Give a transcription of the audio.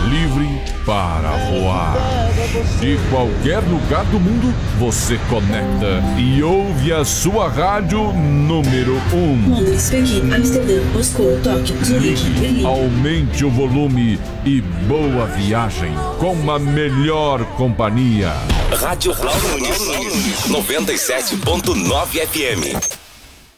livre para voar. De qualquer lugar do mundo, você conecta e ouve a sua rádio número 1. Londres, Pequim, Amsterdã, Moscou, Tóquio, Zurique, Berlim. Aumente o volume e boa viagem com a melhor companhia. Rádio Paulo Nunes, 97.9 FM.